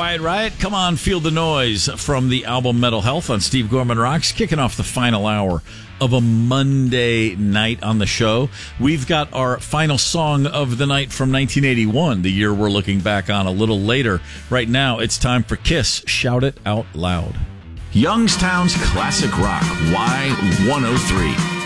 right. Come on, feel the noise from the album Metal Health on Steve Gorman Rocks, kicking off the final hour of a Monday night on the show. We've got our final song of the night from 1981, the year we're looking back on a little later. Right now, it's time for Kiss, Shout It Out Loud. Youngstown's Classic Rock, Y103.